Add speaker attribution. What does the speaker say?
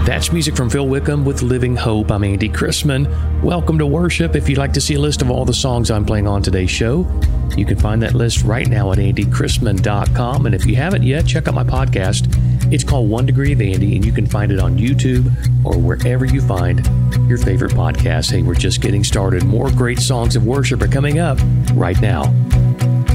Speaker 1: That's music from Phil Wickham with Living Hope. I'm Andy Chrisman. Welcome to worship. If you'd like to see a list of all the songs I'm playing on today's show, you can find that list right now at andychrisman.com. And if you haven't yet, check out my podcast. It's called 1 Degree of Andy, and you can find it on YouTube or wherever you find your favorite podcast. Hey, we're just getting started. More great songs of worship are coming up right now.